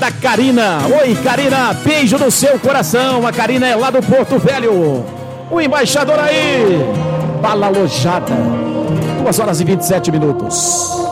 Da Karina. Oi, Karina, beijo no seu coração. A Karina é lá do Porto Velho. O embaixador aí. Bala alojada. 2 horas e 27 minutos.